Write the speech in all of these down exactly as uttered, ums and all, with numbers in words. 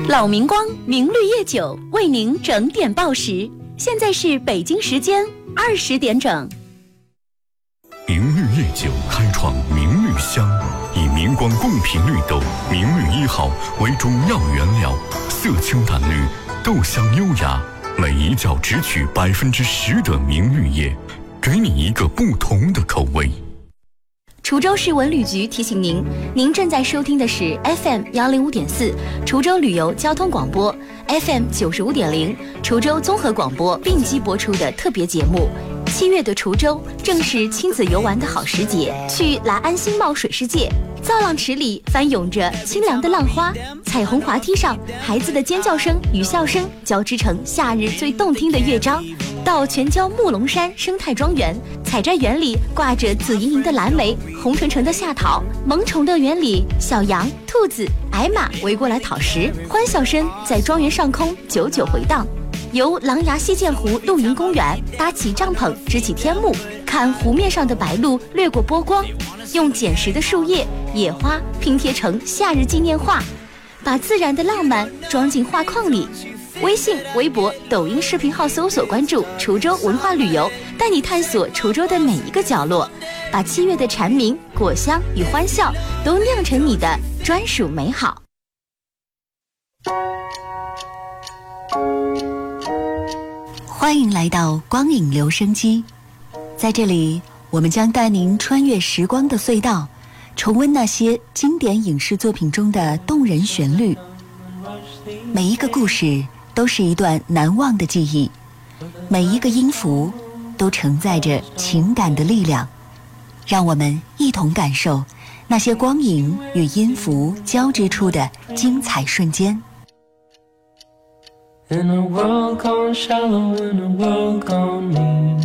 老明光明绿叶酒为您整点报时，现在是北京时间二十点整。 明绿叶酒开创明绿香，以明光贡品绿豆明绿一号为主要原料，色清淡绿，豆香优雅，每一角只取百分之十的明绿叶，给你一个不同的口味。 滁州市文旅局提醒您，您正在收听的是 F M 幺零五点四滁州旅游交通广播 ，F M 九十五点零滁州综合广播并机播出的特别节目。七月的滁州正是亲子游玩的好时节，去来安新茂水世界，造浪池里翻涌着清凉的浪花，彩虹滑梯上孩子的尖叫声与笑声交织成夏日最动听的乐章。到全椒木龙山生态庄园，采摘园里挂着紫莹莹的蓝莓，红橙橙的夏桃，萌宠乐园里小羊、兔子、矮马围过来讨食，欢笑声在庄园上空久久回荡。由狼牙溪涧湖露营公园搭起帐篷支起天幕，看湖面上的白鹭掠过波光，用捡拾的树叶、野花拼贴成夏日纪念画，把自然的浪漫装进画框里。微信、微博、抖音视频号搜索关注滁州文化旅游，带你探索滁州的每一个角落，把七月的蝉鸣、果香与欢笑都酿成你的专属美好。 欢迎来到光影留声机，在这里我们将带您穿越时光的隧道，重温那些经典影视作品中的动人旋律。每一个故事都是一段难忘的记忆，每一个音符都承载着情感的力量。让我们一同感受那些光影与音符交织出的精彩瞬间。 In a world gone shallow, in a world gone mean。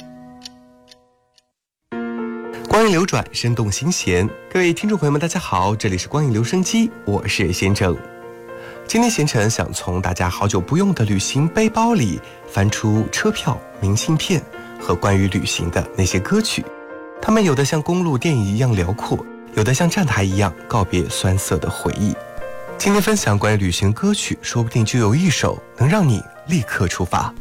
光影流转，生动心弦。各位听众朋友们大家好，这里是光影留声机，我是贤成。今天贤成想从大家好久不用的旅行背包里翻出车票、明信片和关于旅行的那些歌曲，它们有的像公路电影一样辽阔，有的像站台一样告别酸涩的回忆。今天分享关于旅行歌曲，说不定就有一首能让你立刻出发。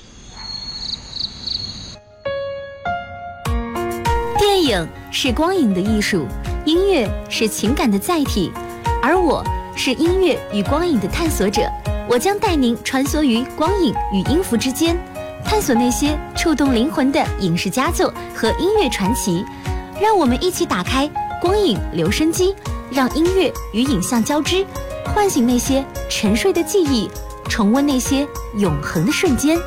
电影是光影的艺术，音乐是情感的载体，而我是音乐与光影的探索者。我将带您穿梭于光影与音符之间，探索那些触动灵魂的影视佳作和音乐传奇。让我们一起打开光影留声机，让音乐与影像交织，唤醒那些沉睡的记忆，重温那些永恒的瞬间。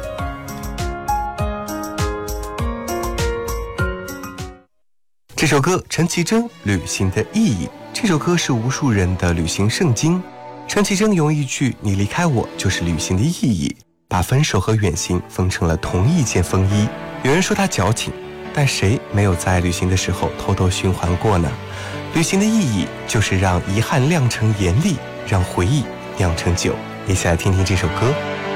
这首歌陈绮贞《旅行的意义》，这首歌是无数人的旅行圣经。陈绮贞用一句“你离开我就是旅行的意义”，把分手和远行缝成了同一件风衣。有人说她矫情，但谁没有在旅行的时候偷偷循环过呢？旅行的意义就是让遗憾酿成盐粒，让回忆酿成酒。一起来听听这首歌。